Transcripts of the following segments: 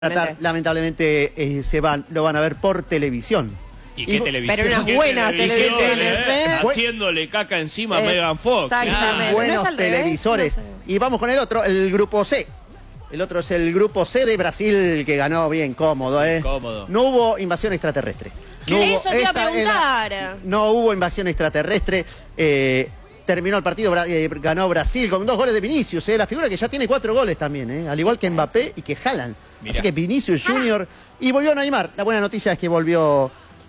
Lamentablemente lo van a ver por televisión. ¿Y qué televisión? Pero unas buenas televisiones, haciéndole caca encima a Megan Fox. Exactamente. Buenos ¿No es televisores. No sé. Y vamos con el otro, el grupo C. El otro es el grupo C de Brasil, que ganó bien cómodo, ¿eh? Cómodo. No hubo invasión extraterrestre. No hubo Eso te iba a preguntar. no hubo invasión extraterrestre. Terminó el partido, ganó Brasil con 2 goles de Vinicius, la figura que ya tiene 4 goles también, al igual que Mbappé y que Haaland. Mirá. Así que Vinicius Junior y volvió Neymar. La buena noticia es que volvió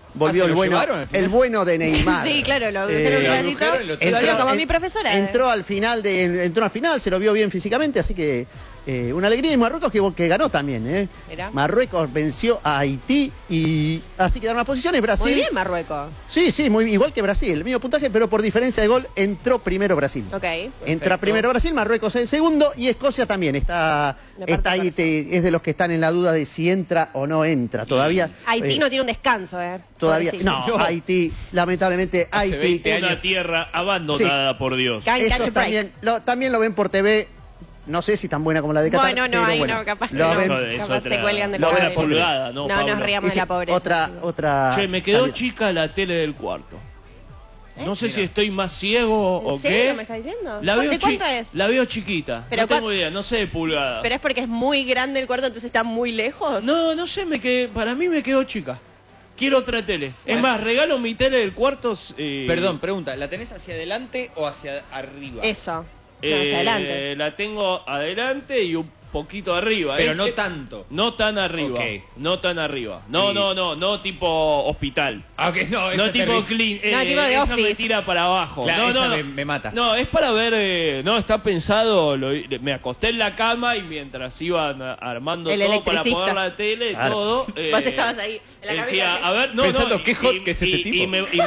el bueno de Neymar. Sí, claro, lo dijeron un ratito y volvió como mi profesora. Entró al final, se lo vio bien físicamente, así que una alegría. Y Marruecos que ganó también. Marruecos venció a Haití y así quedaron las posiciones. Brasil. Muy bien Marruecos. Sí, igual que Brasil, el mismo puntaje, pero por diferencia de gol entró primero Brasil. Ok. Entra primero Brasil, Marruecos en segundo y Escocia también está ahí, es de los que están en la duda de si entra o no entra. Todavía Haití no tiene un descanso, todavía pobrecito. no, Haití, lamentablemente Haití. Una tierra abandonada por Dios. Eso también lo ven por TV. No sé si tan buena como la de Qatar. Bueno, no, ahí no, capaz que lo ven, capaz se cuelgan de lo la ven pulgada, ¿no? No nos riamos de la pobreza. Otra. Che, me quedó chica la tele del cuarto. No sé si estoy más ciego o ¿En serio qué. me estás diciendo? ¿De cuánto es? La veo chiquita. Pero no tengo idea, no sé de pulgada. ¿Pero es porque es muy grande el cuarto, entonces está muy lejos? No sé, para mí me quedó chica. Quiero otra tele. Es más, regalo mi tele del cuarto. Perdón, pregunta, ¿la tenés hacia adelante o hacia arriba? Eso. No, hacia adelante. La tengo adelante y un poquito arriba. Pero no tanto. No tan arriba. Okay. No tan arriba. No tipo hospital. Okay, no tipo clean. No, tipo de esa office. me tira para abajo. Claro, no, me mata. No, es para ver. No, está pensado. Me acosté en la cama y mientras iban armando El todo para electricista. poner la tele, Claro. todo. Vos estabas ahí en la Decía, cabina. a ver, Pensando qué hot que es este tipo.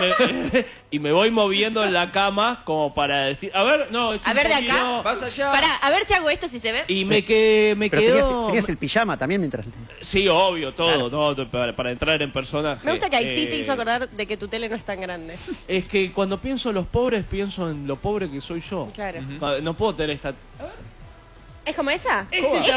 Y me voy moviendo en la cama como para decir, a ver, A ver de acá. Vas allá. Pará, a ver si hago esto, si se ve. Y me Pero quedó. tenías el pijama también mientras. Sí, obvio, todo, no, para entrar en personaje. Me gusta que Haití te hizo acordar de que tu tele no es tan grande. Es que cuando pienso en los pobres, pienso en lo pobre que soy yo. Claro. No puedo tener esta. ¿Es como esa?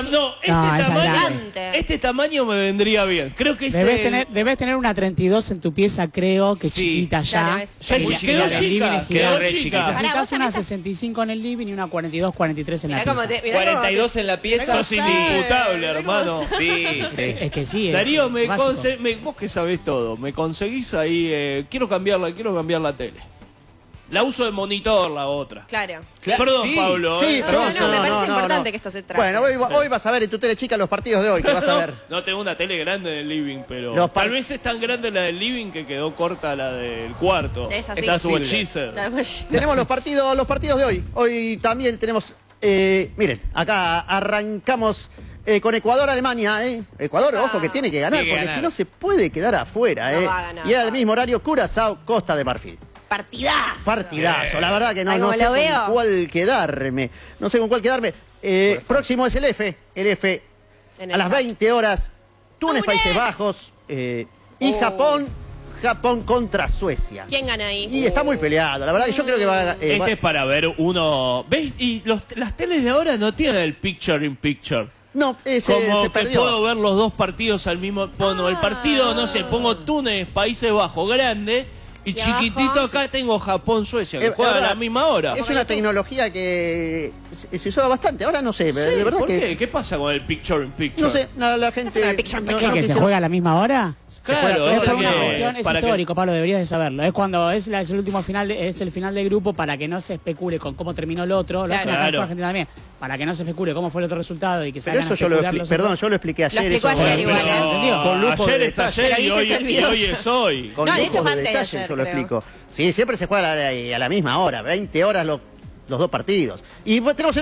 Este tamaño me vendría bien. Creo que Debes tener una 32 en tu pieza, creo, que Sí. chiquita ya. Claro, es- Ya Y quedó la del living chica, es quedó gigante. chica. Pará, Necesitas vos una sabés- 65 en el living y una 42, 43 en la Mirá pieza. cómo mirá 42 en la pieza. Sos inimputable, hermano. Sí. Es que sí, Darío, básico. vos que sabés todo, me conseguís ahí, quiero cambiar la tele. La uso de monitor, la otra. Claro. Perdón, Sí. Pablo. Sí, perdón. No, me parece importante que esto se trate. Bueno, hoy vas a ver en tu tele chica los partidos de hoy, que vas a ver. No tengo una tele grande en el living, pero Los tal vez es tan grande la del living que quedó corta la del cuarto. Es así. Está su Posible. hechizo. Tenemos los partidos de hoy. Hoy también tenemos, miren, acá arrancamos con Ecuador-Alemania. Ecuador, ojo, que tiene que ganar, Tiene que porque ganar. si no se puede quedar afuera. No va a ganar. Y al mismo horario, Curazao-Costa de Marfil. Partidazo. Partidazo, la verdad que no Ay, como sé lo veo. con cuál quedarme. No sé con cuál quedarme. Próximo es el F En a el las chat. 20 horas. Túnez, ¡Túnez! Países Bajos y Japón contra Suecia. ¿Quién gana ahí? Y está muy peleado, la verdad que yo creo que va a ganar. Este es para ver uno. ¿Ves? Y las teles de ahora no tienen el picture in picture. No, Como se que perdió. puedo ver los dos partidos al mismo. Bueno, el partido, no sé, pongo Túnez, Países Bajos, grande. Y chiquitito abajo? acá tengo Japón-Suecia, que Es juega a verdad. la misma hora. Es una tecnología que se usaba bastante, ahora no sé, Sí, de verdad ¿por que. qué? ¿Qué pasa con el picture in picture? No sé, la gente. el picture in no- picture? no ¿Que te se sé- juega a la misma hora? Claro, juega Es todo por el una tiempo. cuestión, es para que- histórico, Pablo, deberías de saberlo. Es cuando es el último final, es el final del grupo para que no se especule con cómo terminó el otro. Lo hacen acá en Claro. Argentina también. Para que no se especule cómo fue el otro resultado y que se Pero hagan eso yo lo especular expliqué, los perdón, otros. yo lo expliqué ayer. explicó eso, ayer igual, pero- ¿entendió? Con lujo de ayer es detalle. ayer y Pero hoy, se olvidó. es hoy. Con No, de lujo hecho fue de antes de detalle, ayer, yo lo creo. explico. Sí, siempre se juega a la misma hora, 20 horas los dos partidos. Y pues, tenemos el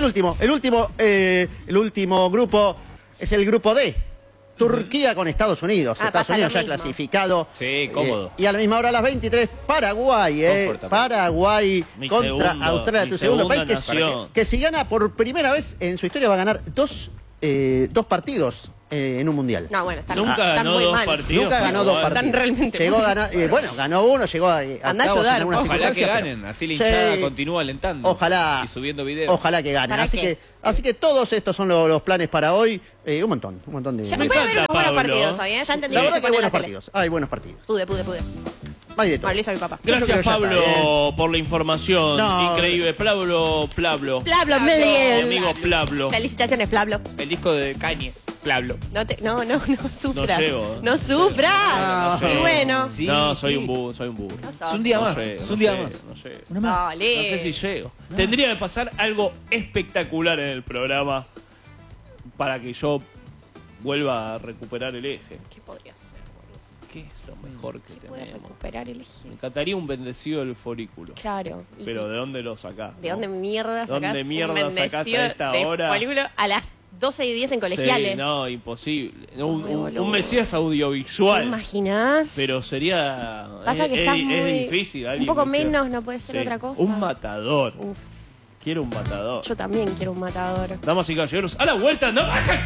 último grupo es el grupo D. Turquía con Estados Unidos. Estados pasa Unidos lo ya mismo. clasificado. Sí, cómodo. Y a la misma hora, a las 23, Paraguay. Confortable. Paraguay Mi contra segundo- Australia, mi tu segundo segunda país. nación. Que si gana por primera vez en su historia va a ganar dos partidos en un mundial. No, bueno, están, Nunca ganó muy dos mal. partidos. Nunca ganó dos partidos. Están realmente Llegó a mal. ganar, bueno, ganó uno, llegó a Andá a octavos ayudar. en algunas Ojalá que circunstancias, ganen, así la hinchada continúa alentando. Ojalá. Y subiendo videos. Ojalá que ganen. ¿Para qué? Así que todos estos son los planes para hoy. Un montón de... Ya Me puede haber encanta, unos buenos Pablo. partidos hoy, ¿eh? Ya entendí La que verdad se que hay pone buenos la tele. partidos. Hay buenos partidos. Pude. Hay de todo. Bueno, lo hizo mi papá. Yo creo Gracias, que ya Pablo, está, por la información. No. Increíble. Pablo. Pablo, Mi Meliel. amigo Pablo. Felicitaciones, Pablo. El disco de Kanye, Pablo. No sufras. No llego. No sufras. No, no Y llego. bueno. Sí, No, soy sí. un burro. No sos. Es un día No más. llego, Es no un día llego, más. no llego. Una más. Dale. No sé si llego. Tendría que pasar algo espectacular en el programa para que yo vuelva a recuperar el eje. ¿Qué podría ser? ¿Qué es lo mejor que Puede tenemos? recuperar el eje. Me encantaría un bendecido del forículo. Claro. Y- Pero ¿de dónde lo sacás? ¿De no? dónde mierda sacás ¿Dónde mierda un sacás a bendecido esta de hora? folículo a las 12:10 en colegiales? Sí, no, imposible. Ay, boludo. Un mesías ¿Te audiovisual. imaginás? Pero sería... Pasa que estás es muy... difícil. Un alguien poco que sea- menos, no puede ser Sí. otra cosa. Un matador. Uf, Quiero un matador. yo también quiero un matador. Damas y caballeros, a la vuelta, no baja.